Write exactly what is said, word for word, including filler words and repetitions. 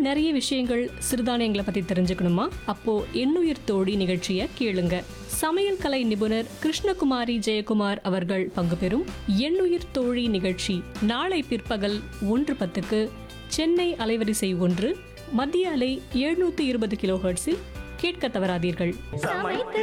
நிறைய விஷயங்கள் சிறுதானியங்களை பத்தி தெரிஞ்சுக்கணுமா? அப்போ எண்ணுயிர் தோழி நிகழ்ச்சியை கேளுங்க. சமையல் கலை நிபுணர் கிருஷ்ணகுமாரி ஜெயக்குமார் அவர்கள் பங்கு பெறும் எண்ணுயிர் தோழி நிகழ்ச்சி நாளை பிற்பகல் ஒன்று பத்துக்கு சென்னை அலைவரிசை ஒன்று, மத்திய அலை எழுநூத்தி இருபது கிலோ ஹெர்ட்ஸில் கேட்க தவறாதீர்கள்.